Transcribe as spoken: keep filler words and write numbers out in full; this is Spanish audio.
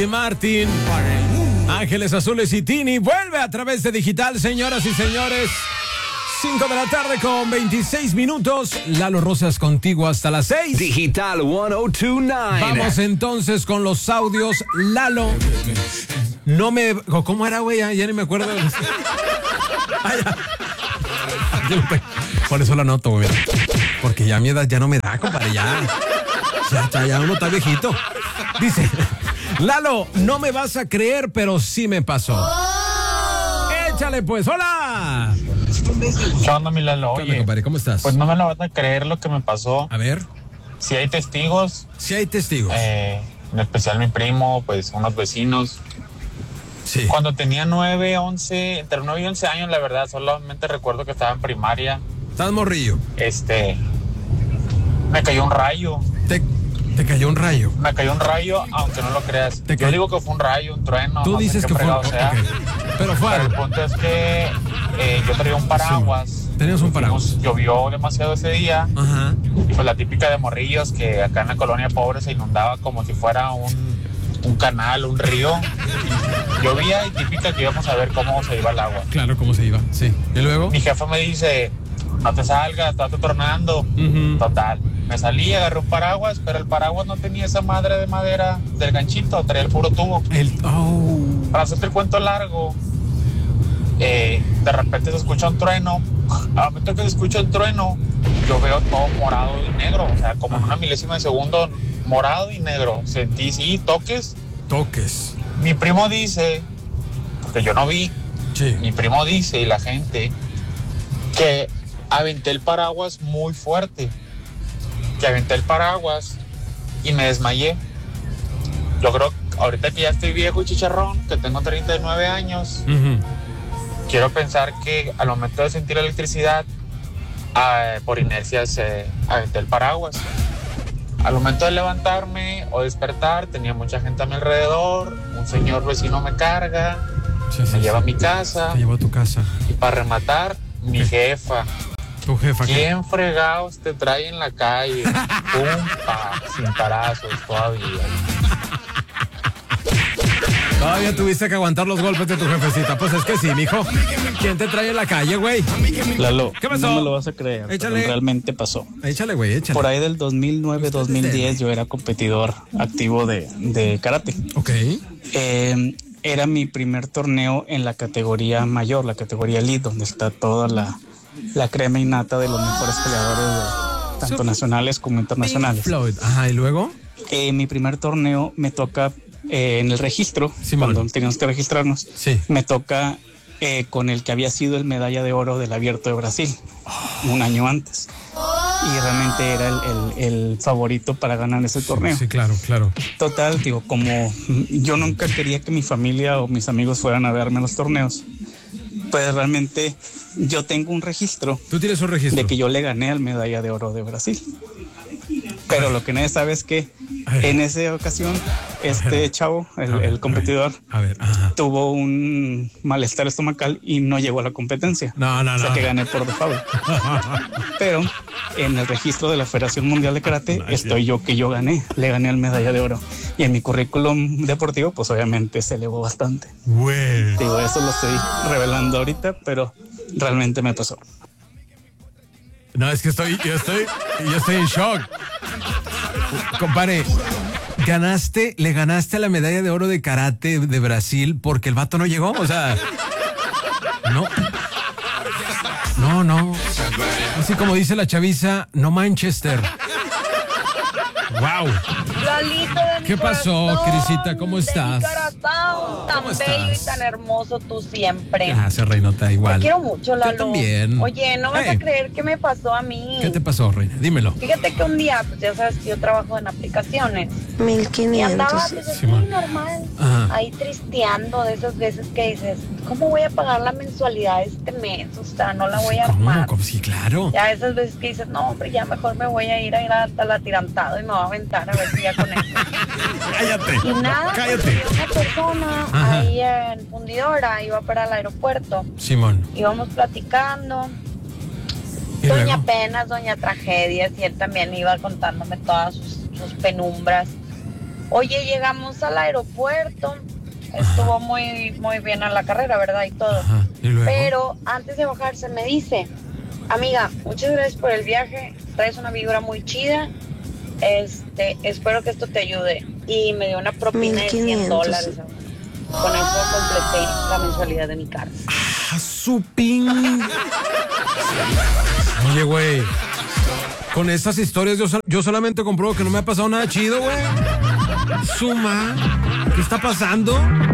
Martín, Ángeles Azules y Tini vuelve a través de Digital, señoras y señores. cinco de la tarde con veintiséis minutos. Lalo Rosas contigo hasta las seis. Digital ciento dos y nueve. Vamos entonces con los audios. Lalo, no me... ¿Cómo era, güey? Ya, ya ni me acuerdo. Ay, ya. Por eso lo anoto, güey. Porque ya mi edad ya no me da, compadre, ya. Ya, ya, ya uno está viejito. Dice... Lalo, no me vas a creer, pero sí me pasó. Oh. Échale pues, hola. ¿Qué onda, mi Lalo? ¿Qué onda, compadre? ¿Cómo estás? Pues no me lo van a creer lo que me pasó. A ver. Si hay testigos. Si hay testigos. Eh, en especial mi primo, pues unos vecinos. Sí. Cuando tenía nueve, once, entre nueve y once años, la verdad, solamente recuerdo que estaba en primaria. ¿Estás morrillo? Este, me cayó un rayo. ¿Te, te cayó un rayo? Me cayó un rayo, aunque no lo creas. Yo cayó? digo que fue un rayo, un trueno. Tú no dices sé que qué fue un... sea. Okay. Pero fue Pero algo. el punto es que eh, yo traía un paraguas. Sí. Tenías un paraguas. Fuimos, llovió demasiado ese día. Ajá. Y pues la típica de morrillos que acá en la colonia pobre se inundaba como si fuera un, un canal, un río. Llovía y típica que íbamos a ver cómo se iba el agua. Claro, cómo se iba, sí. ¿Y luego? Mi jefa me dice, no te salgas, estás tornando. Uh-huh. Total. Me salí, agarré un paraguas, pero el paraguas no tenía esa madre de madera del ganchito, traía el puro tubo. El... Oh. Para hacerte el cuento largo, eh, de repente se escucha un trueno. Al momento que se escucha el trueno, yo veo todo morado y negro. O sea, como en una milésima de segundo, morado y negro. Sentí, sí, toques. Toques. Mi primo dice, porque yo no vi, sí. Mi primo dice y la gente, que aventé el paraguas muy fuerte. Que aventé el paraguas y me desmayé. Yo creo que ahorita que ya estoy viejo y chicharrón, que tengo treinta y nueve años, uh-huh. Quiero pensar que al momento de sentir la electricidad, eh, por inercia se aventé el paraguas. Al momento de levantarme o despertar, tenía mucha gente a mi alrededor, un señor vecino me carga, sí, sí, me lleva sí. a mi casa. Te llevó a tu casa. Y para rematar, mi ¿Qué? jefa. ¿Tu jefa qué? ¿Quién fregados te trae en la calle? Pumpa, sin parazos todavía. Todavía tuviste que aguantar los golpes de tu jefecita. Pues es que sí, mijo. ¿Quién te trae en la calle, güey? Lalo, ¿qué pasó? No me lo vas a creer, échale. Pero realmente pasó. Échale, güey, échale. Por ahí del dos mil nueve, dos mil diez yo era competidor activo de, de karate. Ok. Eh, era mi primer torneo en la categoría mayor, la categoría elite, donde está toda la, la crema innata de los mejores peleadores, de, tanto so, nacionales como internacionales. Floyd. Ajá, ¿y luego? Eh, mi primer torneo me toca... Eh, en el registro, sí, cuando bueno. teníamos que registrarnos, sí. me toca eh, con el que había sido el medalla de oro del Abierto de Brasil, oh. un año antes. Oh. Y realmente era el, el, el favorito para ganar ese torneo. Sí, sí, claro, claro. Total, digo, como yo nunca quería que mi familia o mis amigos fueran a verme en los torneos, pues realmente yo tengo un registro. ¿Tú tienes un registro? De que yo le gané al medalla de oro de Brasil. Pero lo que nadie sabe es que en esa ocasión este chavo, el, ver, el competidor, a ver, a ver, tuvo un malestar estomacal y no llegó a la competencia. No, no, no. O sea que gané por default. Pero en el registro de la Federación Mundial de Karate no, estoy yo que yo gané, le gané al medalla de oro. Y en mi currículum deportivo, pues obviamente se elevó bastante. Bueno. Digo, eso lo estoy revelando ahorita, pero realmente me pasó. No, es que estoy, yo estoy, yo estoy en shock. Compadre, ganaste, le ganaste a la medalla de oro de karate de Brasil porque el vato no llegó, o sea, no, no, no, así como dice la chaviza, no Manchester. Wow. Lalito de ¿Qué pasó, corazón, Crisita? ¿Cómo estás? Corazón, tan ¿Cómo bello estás? y tan hermoso tú siempre. Ah, se reinota igual. Te quiero mucho, Lalo. Yo también. Oye, no vas hey. a creer qué me pasó a mí. ¿Qué te pasó, reina? Dímelo. Fíjate que un día, pues ya sabes que yo trabajo en aplicaciones. mil quinientos. Y andaba pues así sí, normal, Ajá. ahí tristeando de esas veces que dices, ¿cómo voy a pagar la mensualidad este mes? O sea, no la voy a ¿Cómo? armar. ¿Cómo? Sí, claro. Ya esas veces que dices, no, hombre, ya mejor me voy a ir a ir hasta la tirantado y me voy a aventar a ver si ya con eso. Cállate. Y nada, Cállate. una persona Ajá. ahí en Fundidora iba para el aeropuerto. Simón. Íbamos platicando. ¿Y Doña luego? Penas, Doña Tragedias, y él también iba contándome todas sus, sus penumbras. Oye, llegamos al aeropuerto, estuvo muy, muy bien a la carrera, ¿verdad? Y todo. Ajá, ¿y luego? Pero antes de bajarse me dice, amiga, muchas gracias por el viaje, traes una vibra muy chida, este, espero que esto te ayude. Y me dio una propina de cien dólares. Con eso completé la mensualidad de mi carro. ¡Ah, su pin! Oye, güey. Con estas historias yo, sol- yo solamente compruebo que no me ha pasado nada chido, güey. Suma. ¿Qué está pasando?